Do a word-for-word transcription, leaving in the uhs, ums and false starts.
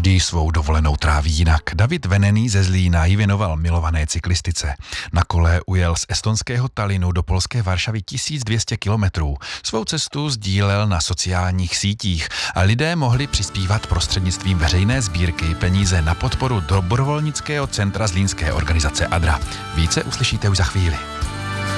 Každý svou dovolenou tráví jinak. David Venený ze Zlína ji věnoval milované cyklistice. Na kole ujel z estonského Tallinnu do polské Varšavy tisíc dvě stě kilometrů. Svou cestu sdílel na sociálních sítích a lidé mohli přispívat prostřednictvím veřejné sbírky peníze na podporu dobrovolnického centra zlínské organizace Adra. Více uslyšíte už za chvíli.